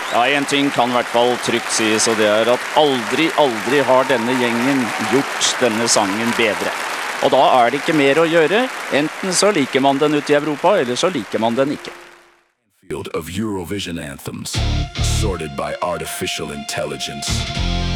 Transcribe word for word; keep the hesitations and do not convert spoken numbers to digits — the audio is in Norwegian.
Ja, en ting kan i hvert fall trygt sies, og det er at aldri, aldri har denne gjengen gjort denne sangen bedre. Og da er det ikke mer å gjøre. Enten så liker man den ute i Europa, eller så liker man den ikke. Field of Eurovision anthems, sorted by artificial intelligence.